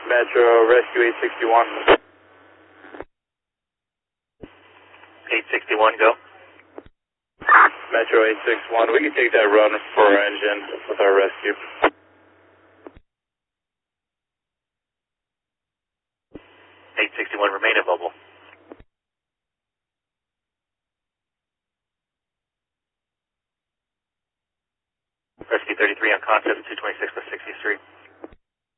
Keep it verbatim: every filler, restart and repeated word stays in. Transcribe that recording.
Metro Rescue eight sixty-one. eight sixty-one, go. Metro eight sixty-one, we can take that run for our engine with our rescue. eight sixty-one, remain immobile. Rescue thirty-three on contact, two twenty-six with sixty-three.